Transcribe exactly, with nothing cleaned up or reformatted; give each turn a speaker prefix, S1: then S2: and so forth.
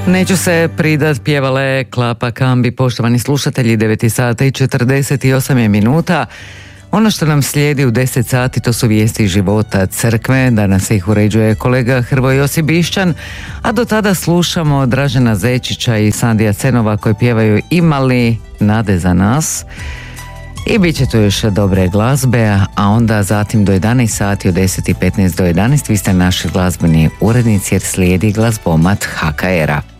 S1: Neću se pridat, pjevale Klapa Kambi. Poštovani slušatelji, devet sata i četrdeset osam je minuta. Ono što nam slijedi u deset sati to su vijesti života crkve. Danas ih uređuje kolega Hrvoje Josip Bišćan, a do tada slušamo Dražena Zečića i Sandija Cenova koji pjevaju Imali nade za nas. I bit će tu još dobre glazbe, a onda zatim do jedanaest sati, od deset i petnaest do jedanaest vi ste naši glazbeni urednici jer slijedi glazbomat ha ka era.